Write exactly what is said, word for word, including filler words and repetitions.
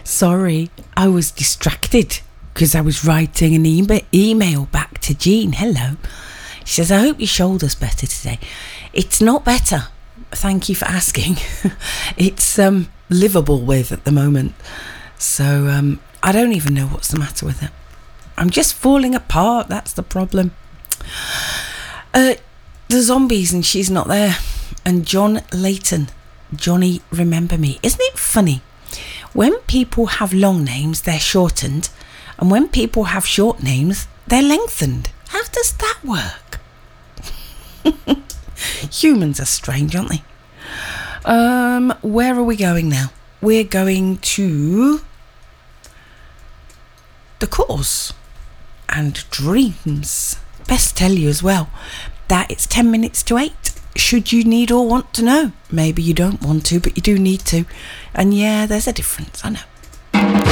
Sorry, I was distracted because I was writing an e- email back to Jean. Hello. She says, I hope your shoulder's better today. It's not better. Thank you for asking. It's um, livable with at the moment. So um, I don't even know what's the matter with it. I'm just falling apart. That's the problem. Uh, the zombies and she's not there. And John Layton. Johnny Remember Me. Isn't it funny? When people have long names, they're shortened. And when people have short names, they're lengthened. How does that work? Humans are strange, aren't they? Um, where are we going now? We're going to the course and dreams. Best tell you as well that it's ten minutes to eight. Should you need or want to know? Maybe you don't want to, but you do need to. And yeah, there's a difference, I know.